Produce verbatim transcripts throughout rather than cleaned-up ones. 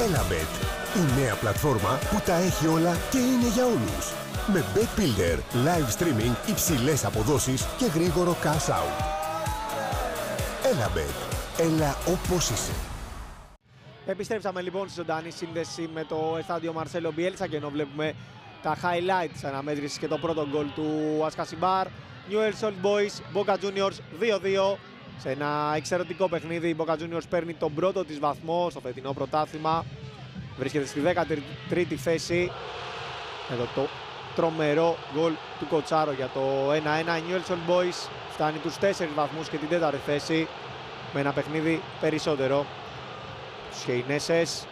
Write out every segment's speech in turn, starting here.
Elabet, η νέα πλατφόρμα που τα έχει όλα και είναι για όλους. Με Bet Builder, live streaming, υψηλές αποδόσεις και γρήγορο cash out. Elabet, έλα όπως είσαι. Επιστρέψαμε λοιπόν στη ζωντανή σύνδεση με το εστάδιο Μαρσέλο Μπιέλσα και ενώ βλέπουμε τα highlights της αναμέτρησης και το πρώτο γκολ του Ασκασιμπάρ. Newell's Old Boys, Boca Juniors δύο δύο. Σε ένα εξαιρετικό παιχνίδι η Boca Juniors παίρνει τον πρώτο της βαθμό στο φετινό πρωτάθλημα. Βρίσκεται στη δέκατη τρίτη θέση. Εδώ το τρομερό γκολ του Κοτσάρο για το ένα ένα. Η Newell's Old Boys φτάνει τους τέσσερις βαθμούς και την τέταρτη θέση με ένα παιχνίδι περισσότερο. Τους Χεϊνέσες.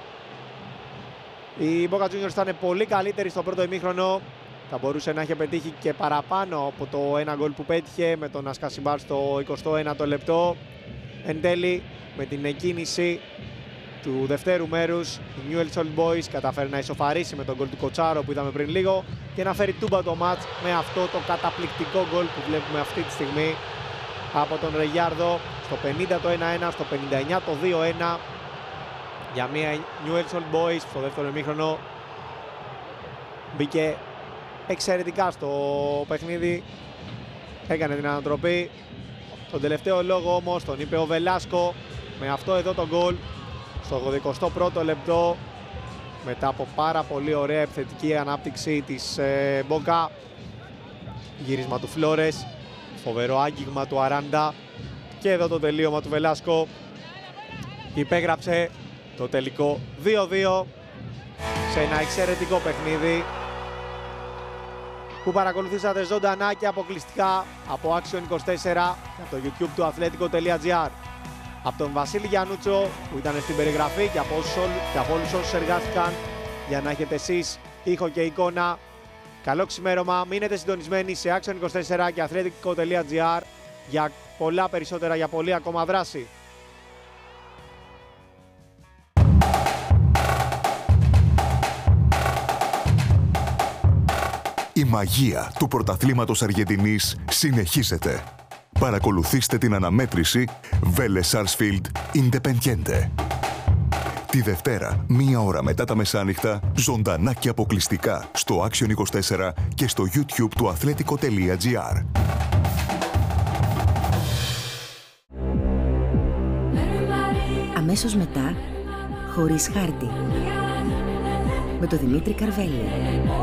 Η Boca Juniors ήταν πολύ καλύτερη στο πρώτο ημίχρονο. Θα μπορούσε να είχε πετύχει και παραπάνω από το ένα γκολ που πέτυχε με τον Ασκασιμπάρ στο εικοστό ένατο λεπτό. Εν τέλει, με την εκκίνηση του δευτέρου μέρους, η Newell's Old Boys καταφέρει να ισοφαρίσει με τον γκολ του Κοτσάρο που είδαμε πριν λίγο και να φέρει τούμπα το μάτς με αυτό το καταπληκτικό γκολ που βλέπουμε αυτή τη στιγμή από τον Ρεγιάρδο στο πενήντα το ένα ένα, στο πενήντα εννιά το δύο ένα για μια Newell's Old Boys στο δεύτερο ημίχρονο μπήκε εξαιρετικά στο παιχνίδι, έκανε την ανατροπή. Τον τελευταίο λόγο όμως τον είπε ο Βελάσκο με αυτό εδώ το γκολ στο ογδοηκοστό πρώτο λεπτό μετά από πάρα πολύ ωραία επιθετική ανάπτυξη της ε, Μπόκα. Γύρισμα του Φλόρες, φοβερό άγγιγμα του Αράντα και εδώ το τελείωμα του Βελάσκο υπέγραψε το τελικό δύο δύο σε ένα εξαιρετικό παιχνίδι που παρακολουθήσατε ζωντανά και αποκλειστικά από Action είκοσι τέσσερα και από το YouTube του Atletico.gr. Από τον Βασίλη Γιαννούτσο που ήταν στην περιγραφή και από, όσους, και από όλους όσους εργάστηκαν για να έχετε εσείς ήχο και εικόνα. Καλό ξημέρωμα, μείνετε συντονισμένοι σε Action είκοσι τέσσερα και Atletico.gr για πολλά περισσότερα, για πολλή ακόμα δράση. Η μαγεία του πρωταθλήματος Αργεντινής συνεχίζεται. Παρακολουθήστε την αναμέτρηση Vélez Sarsfield Independiente. Τη Δευτέρα, μία ώρα μετά τα μεσάνυχτα, ζωντανά και αποκλειστικά στο Action είκοσι τέσσερα και στο YouTube του Atletico.gr. Αμέσως μετά, χωρίς χάρτη, με τον Δημήτρη Καρβέλη.